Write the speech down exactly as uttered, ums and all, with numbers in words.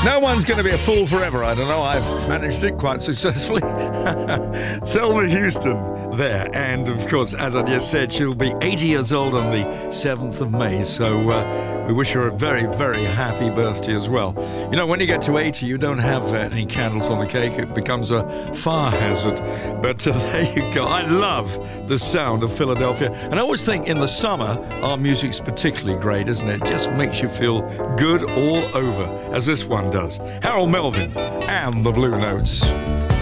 No one's going to be a fool forever. I don't know. I've managed it quite successfully. Thelma Houston there. And, of course, as I just said, she'll be eighty years old on the seventh of May. So uh, we wish her a very, very happy birthday as well. You know, when you get to eighty, you don't have uh, any candles on the cake. It becomes a fire hazard. But uh, there you go. I love the sound of Philadelphia. And I always think in the summer, our music's particularly great, isn't it? It just makes you feel good all over, as this one does. Harold Melvin and the Blue Notes.